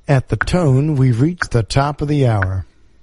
At the tone, we've reached the top of the hour.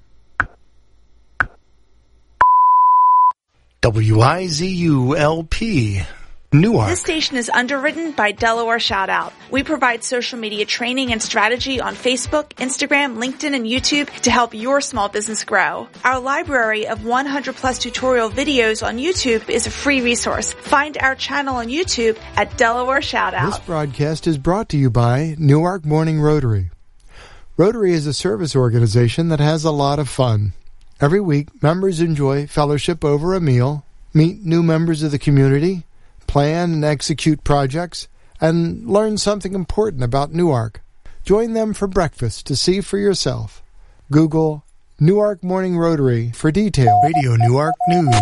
WIZU-LP, Newark. This station is underwritten by Delaware Shoutout. We provide social media training and strategy on Facebook, Instagram, LinkedIn, and YouTube to help your small business grow. Our library of 100+ tutorial videos on YouTube is a free resource. Find our channel on YouTube at Delaware Shoutout. This broadcast is brought to you by Newark Morning Rotary. Rotary is a service organization that has a lot of fun. Every week, members enjoy fellowship over a meal, meet new members of the community, plan and execute projects, and learn something important about Newark. Join them for breakfast to see for yourself. Google Newark Morning Rotary for details. Radio Newark News.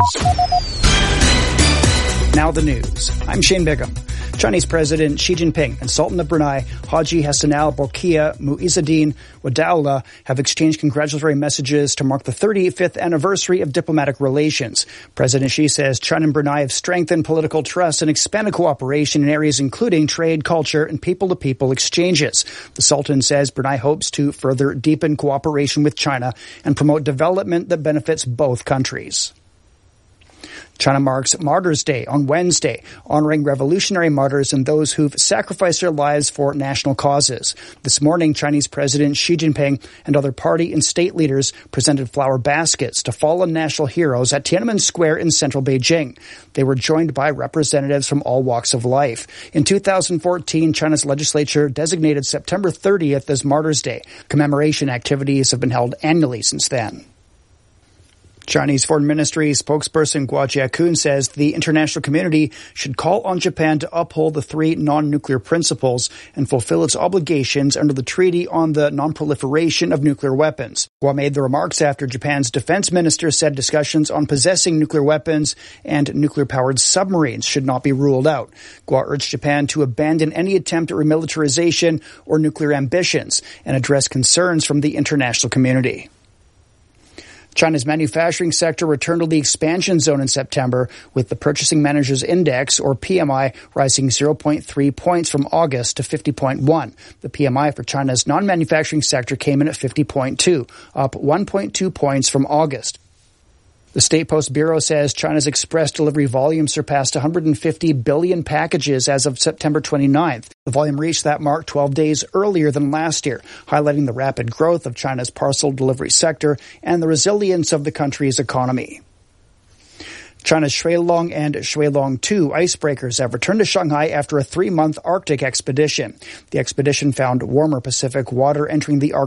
Now the news. I'm Shane Bigham. Chinese President Xi Jinping and Sultan of Brunei, Haji Hassan al-Bolkiah Muizzuddin Wadaula, have exchanged congratulatory messages to mark the 35th anniversary of diplomatic relations. President Xi says China and Brunei have strengthened political trust and expanded cooperation in areas including trade, culture, and people-to-people exchanges. The Sultan says Brunei hopes to further deepen cooperation with China and promote development that benefits both countries. China marks Martyrs' Day on Wednesday, honoring revolutionary martyrs and those who've sacrificed their lives for national causes. This morning, Chinese President Xi Jinping and other party and state leaders presented flower baskets to fallen national heroes at Tiananmen Square in central Beijing. They were joined by representatives from all walks of life. In 2014, China's legislature designated September 30th as Martyrs' Day. Commemoration activities have been held annually since then. Chinese Foreign Ministry spokesperson Guo Jiakun says the international community should call on Japan to uphold the 3 non-nuclear principles and fulfill its obligations under the Treaty on the Non-Proliferation of Nuclear Weapons. Guo made the remarks after Japan's defense minister said discussions on possessing nuclear weapons and nuclear-powered submarines should not be ruled out. Guo urged Japan to abandon any attempt at remilitarization or nuclear ambitions and address concerns from the international community. China's manufacturing sector returned to the expansion zone in September, with the Purchasing Managers' Index, or PMI, rising 0.3 points from August to 50.1. The PMI for China's non-manufacturing sector came in at 50.2, up 1.2 points from August. The State Post Bureau says China's express delivery volume surpassed 150 billion packages as of September 29th. The volume reached that mark 12 days earlier than last year, highlighting the rapid growth of China's parcel delivery sector and the resilience of the country's economy. China's Shuilong and Shuilong 2 icebreakers have returned to Shanghai after a 3-month Arctic expedition. The expedition found warmer Pacific water entering the Arctic